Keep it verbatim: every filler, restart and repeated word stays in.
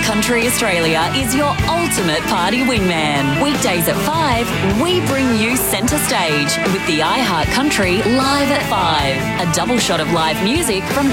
Country Australia is your ultimate party wingman. Weekdays at five, we bring you centre stage with the iHeart Country Live at five. A double shot of live music from